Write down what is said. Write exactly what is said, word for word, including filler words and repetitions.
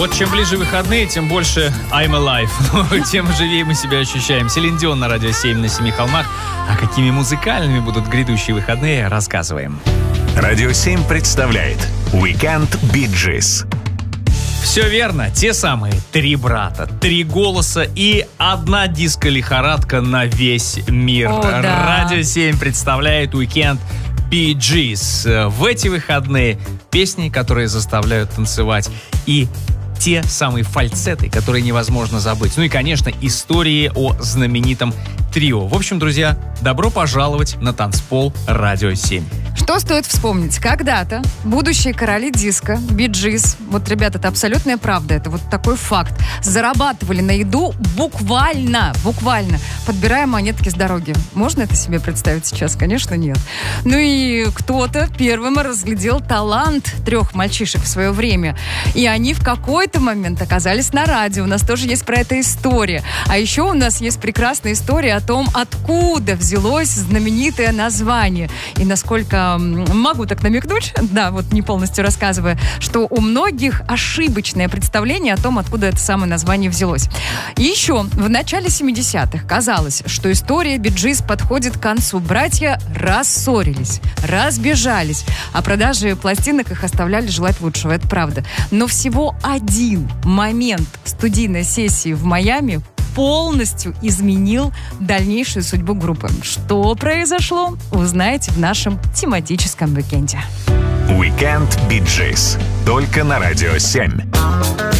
Вот чем ближе выходные, тем больше I'm alive. Тем живее мы себя ощущаем. Селин Дион на Радио семь на Семи холмах. А какими музыкальными будут грядущие выходные, рассказываем. Радио семь представляет Weekend Bee Gees. Все верно, те самые три брата, три голоса и одна диско-лихорадка на весь мир. О, да. Радио семь представляет Weekend Bee Gees. В эти выходные песни, которые заставляют танцевать, и те самые фальцеты, которые невозможно забыть. Ну и, конечно, истории о знаменитом трио. В общем, друзья, добро пожаловать на танцпол Радио семь. Что стоит вспомнить? Когда-то будущие короли диска, Bee Gees, вот, ребята, это абсолютная правда, это вот такой факт, зарабатывали на еду буквально, буквально, подбирая монетки с дороги. Можно это себе представить сейчас? Конечно, нет. Ну и кто-то первым разглядел талант трех мальчишек в свое время, и они в какой-то момент оказались на радио. У нас тоже есть про это история. А еще у нас есть прекрасная история о том, откуда взялось знаменитое название. И насколько могу так намекнуть, да, вот не полностью рассказывая, что у многих ошибочное представление о том, откуда это самое название взялось. И еще в начале семидесятых казалось, что история Bee Gees подходит к концу. Братья рассорились, разбежались, а продажи пластинок их оставляли желать лучшего, это правда. Но всего один момент студийной сессии в Майами полностью изменил дальнейшую судьбу группы. Что произошло, узнаете в нашем тематическом уикенде. Weekend Bee Gees. Только на Радио семь.